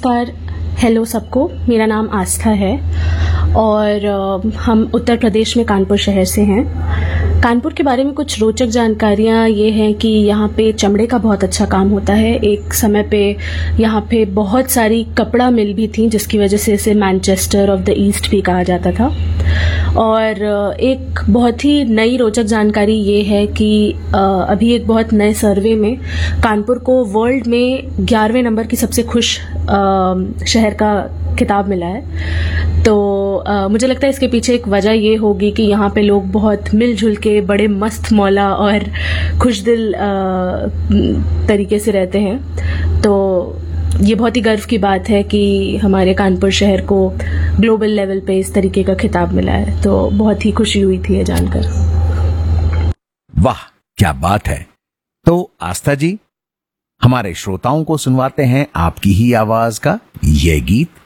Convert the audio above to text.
नमस्कार, हेलो सबको। मेरा नाम आस्था है और हम उत्तर प्रदेश में कानपुर शहर से हैं। कानपुर के बारे में कुछ रोचक जानकारियाँ ये हैं कि यहाँ पे चमड़े का बहुत अच्छा काम होता है। एक समय पे यहाँ पे बहुत सारी कपड़ा मिल भी थी, जिसकी वजह से इसे मैनचेस्टर ऑफ द ईस्ट भी कहा जाता था। और एक बहुत ही नई रोचक जानकारी ये है कि अभी एक बहुत नए सर्वे में कानपुर को वर्ल्ड में 11वें नंबर की सबसे खुश शहर का खिताब मिला है। तो मुझे लगता है इसके पीछे एक वजह ये होगी कि यहाँ पे लोग बहुत मिलजुल के बड़े मस्त मौला और खुशदिल तरीके से रहते हैं। तो ये बहुत ही गर्व की बात है कि हमारे कानपुर शहर को ग्लोबल लेवल पे इस तरीके का खिताब मिला है। तो बहुत ही खुशी हुई थी ये जानकर। वाह, क्या बात है। तो आस्था जी, हमारे श्रोताओं को सुनवाते हैं आपकी ही आवाज का ये गीत।